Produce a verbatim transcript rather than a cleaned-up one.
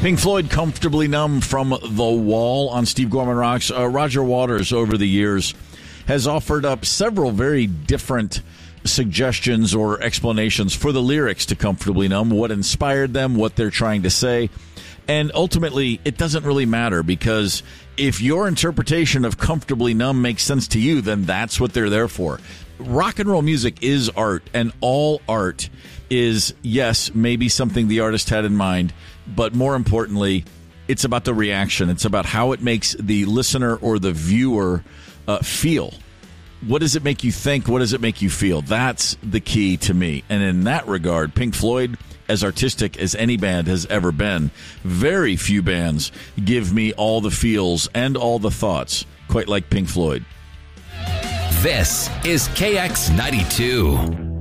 Pink Floyd, Comfortably Numb from The Wall on Steve Gorman Rocks. Uh, Roger Waters, over the years, has offered up several very different suggestions or explanations for the lyrics to Comfortably Numb, what inspired them, what they're trying to say. And ultimately, it doesn't really matter, because if your interpretation of Comfortably Numb makes sense to you, then that's what they're there for. Rock and roll music is art, and all art is, yes, maybe something the artist had in mind, but more importantly, it's about the reaction. It's about how it makes the listener or the viewer uh, feel. What does it make you think? What does it make you feel? That's the key to me. And in that regard, Pink Floyd, as artistic as any band has ever been, very few bands give me all the feels and all the thoughts, quite like Pink Floyd. This is K X ninety-two.